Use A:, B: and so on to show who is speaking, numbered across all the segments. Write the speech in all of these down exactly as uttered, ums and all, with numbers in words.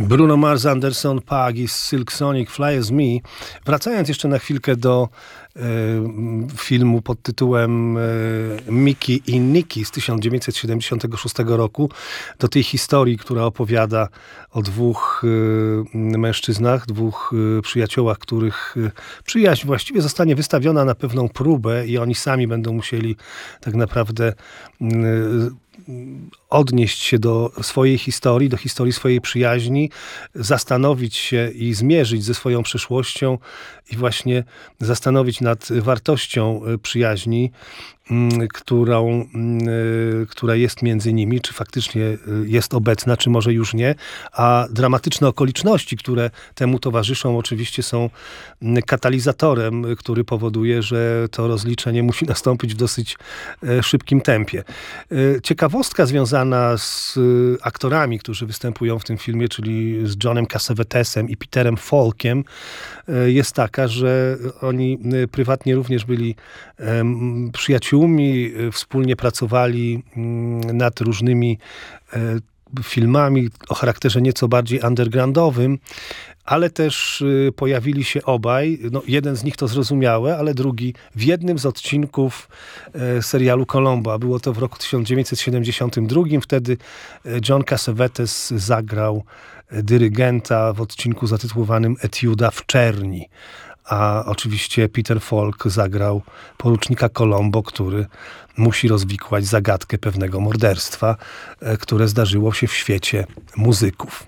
A: Bruno Mars, Anderson .Paak i Silk Sonic, Fly As Me. Wracając jeszcze na chwilkę do e, filmu pod tytułem e, Mickey i Nicky z tysiąc dziewięćset siedemdziesiątego szóstego roku, do tej historii, która opowiada o dwóch e, mężczyznach, dwóch e, przyjaciołach, których e, przyjaźń właściwie zostanie wystawiona na pewną próbę i oni sami będą musieli tak naprawdę e, odnieść się do swojej historii, do historii swojej przyjaźni, zastanowić się i zmierzyć ze swoją przeszłością i właśnie zastanowić nad wartością przyjaźni, którą, która jest między nimi, czy faktycznie jest obecna, czy może już nie, a dramatyczne okoliczności, które temu towarzyszą, oczywiście są katalizatorem, który powoduje, że to rozliczenie musi nastąpić w dosyć szybkim tempie. Ciekawostka związana z aktorami, którzy występują w tym filmie, czyli z Johnem Cassavetesem i Peterem Falkiem, jest taka, że oni prywatnie również byli przyjaciółmi, wspólnie pracowali nad różnymi filmami o charakterze nieco bardziej undergroundowym, ale też pojawili się obaj, no jeden z nich to zrozumiałe, ale drugi w jednym z odcinków serialu Columbo. Było to w roku tysiąc dziewięćset siedemdziesiątym drugim. Wtedy John Cassavetes zagrał dyrygenta w odcinku zatytułowanym Etiuda w czerni. A oczywiście Peter Falk zagrał porucznika Columbo, który musi rozwikłać zagadkę pewnego morderstwa, które zdarzyło się w świecie muzyków.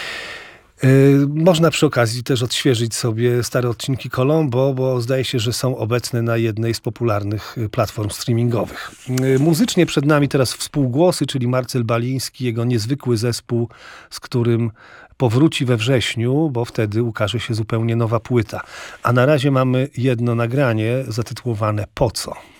A: Można przy okazji też odświeżyć sobie stare odcinki Columbo, bo zdaje się, że są obecne na jednej z popularnych platform streamingowych. Muzycznie przed nami teraz Współgłosy, czyli Marcel Baliński, jego niezwykły zespół, z którym powróci we wrześniu, bo wtedy ukaże się zupełnie nowa płyta. A na razie mamy jedno nagranie zatytułowane Po co?